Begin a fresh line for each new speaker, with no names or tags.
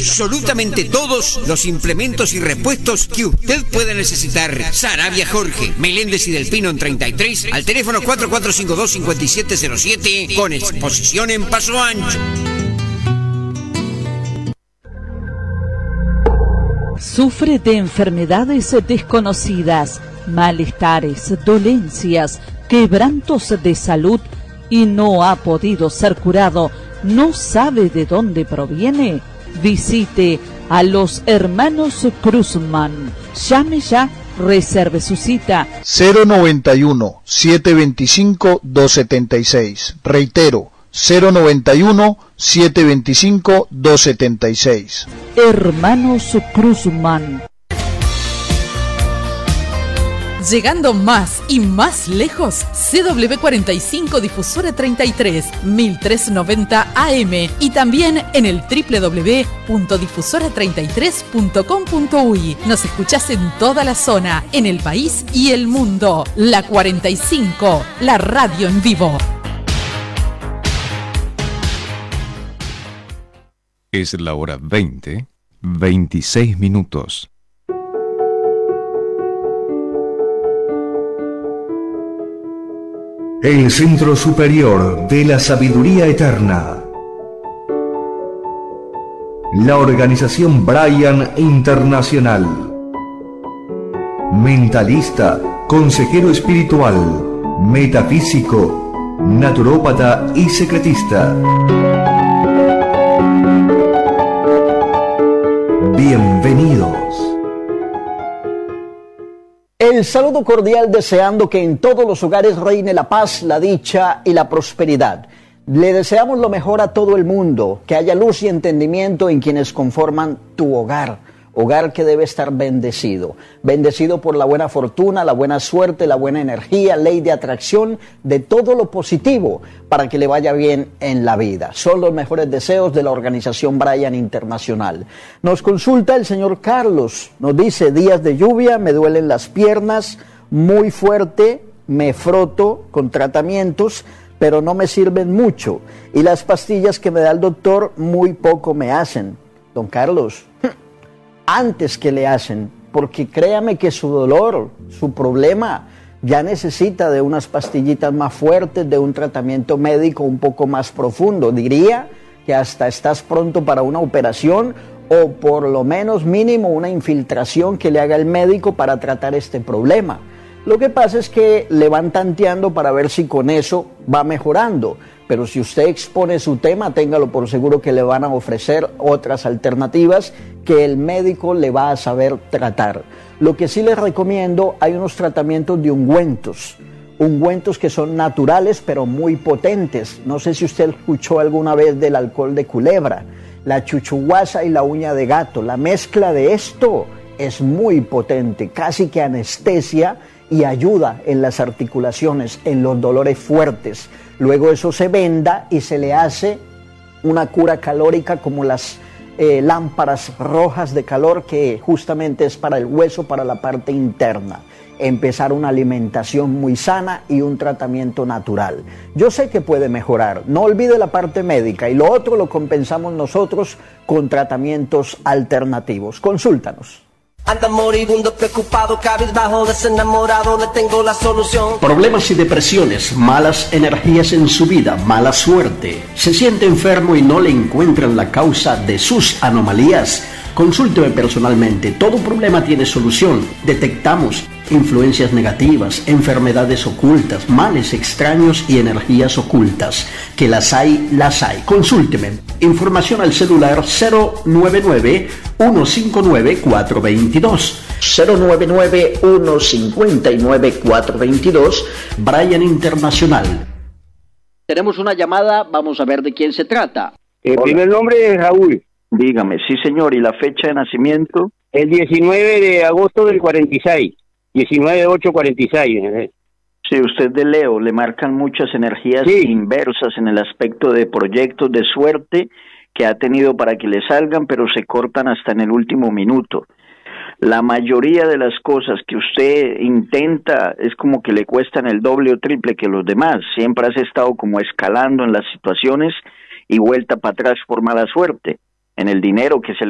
absolutamente todos los implementos y repuestos que usted pueda necesitar. Sarabia Jorge, Meléndez y Del Pino en 33, al teléfono 4452-5707, con exposición en Paso Ancho.
Sufre de enfermedades desconocidas, malestares, dolencias, quebrantos de salud y no ha podido ser curado. ¿No sabe de dónde proviene? Visite a los hermanos Cruzman. Llame ya, reserve su cita.
091-725-276. Reitero, 091-725-276.
Hermanos Cruzman.
Llegando más y más lejos, CW45 Difusora 33, 1390 AM y también en el www.difusora33.com.uy. Nos escuchás en toda la zona, en el país y el mundo. La 45, la radio en vivo.
Es la hora 20, 26 minutos.
El Centro Superior de la Sabiduría Eterna. La organización Brian Internacional. Mentalista, consejero espiritual, metafísico, naturópata y secretista. Bienvenidos.
El saludo cordial deseando que en todos los hogares reine la paz, la dicha y la prosperidad. Le deseamos lo mejor a todo el mundo, que haya luz y entendimiento en quienes conforman tu hogar. Hogar que debe estar bendecido. Bendecido por la buena fortuna, la buena suerte, la buena energía, ley de atracción, de todo lo positivo para que le vaya bien en la vida. Son los mejores deseos de la organización Brian Internacional. Nos consulta el señor Carlos. Nos dice: días de lluvia, me duelen las piernas muy fuerte, me froto con tratamientos, pero no me sirven mucho. Y las pastillas que me da el doctor muy poco me hacen. Don Carlos, antes que le hacen, porque créame que su dolor, su problema, ya necesita de unas pastillitas más fuertes, de un tratamiento médico un poco más profundo. Diría que hasta estás pronto para una operación o por lo menos mínimo una infiltración que le haga el médico para tratar este problema. Lo que pasa es que le van tanteando para ver si con eso va mejorando. Pero si usted expone su tema, téngalo por seguro que le van a ofrecer otras alternativas que el médico le va a saber tratar. Lo que sí les recomiendo, hay unos tratamientos de ungüentos que son naturales pero muy potentes. No sé si usted escuchó alguna vez del alcohol de culebra, la chuchuguasa y la uña de gato. La mezcla de esto es muy potente, casi que anestesia y ayuda en las articulaciones, en los dolores fuertes. Luego eso se venda y se le hace una cura calórica como las lámparas rojas de calor, que justamente es para el hueso, para la parte interna. Empezar una alimentación muy sana y un tratamiento natural. Yo sé que puede mejorar, no olvide la parte médica, y lo otro lo compensamos nosotros con tratamientos alternativos. Consúltanos.
Anda moribundo, preocupado, cabizbajo, desenamorado, le tengo la solución.
Problemas y depresiones, malas energías en su vida, mala suerte. ¿Se siente enfermo y no le encuentran la causa de sus anomalías? Consúlteme personalmente, todo problema tiene solución. Detectamos influencias negativas, enfermedades ocultas, males extraños y energías ocultas. Que las hay, las hay. Consúlteme. Información al celular 099-159-422. 099-159-422. Brian Internacional. Tenemos una llamada, vamos a ver de quién se trata.
El primer nombre es Raúl.
Dígame, sí señor, ¿y la fecha de nacimiento?
El 19 de agosto del 46, 19/8/46.
Sí, usted de Leo, le marcan muchas energías inversas en el aspecto de proyectos de suerte que ha tenido para que le salgan, pero se cortan hasta en el último minuto. La mayoría de las cosas que usted intenta es como que le cuestan el doble o triple que los demás. Siempre has estado como escalando en las situaciones y vuelta para atrás por mala suerte. En el dinero que se